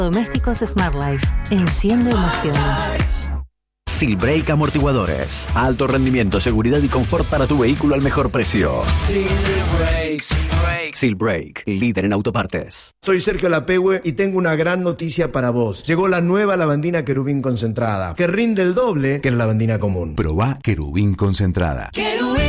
Domésticos Smart Life. Enciende emociones. Silbrake Amortiguadores. Alto rendimiento, seguridad y confort para tu vehículo al mejor precio. Silbrake, líder en autopartes. Soy Sergio Lapehue y tengo una gran noticia para vos. Llegó la nueva lavandina Querubín concentrada, que rinde el doble que la lavandina común. Probá Querubín concentrada. Querubín.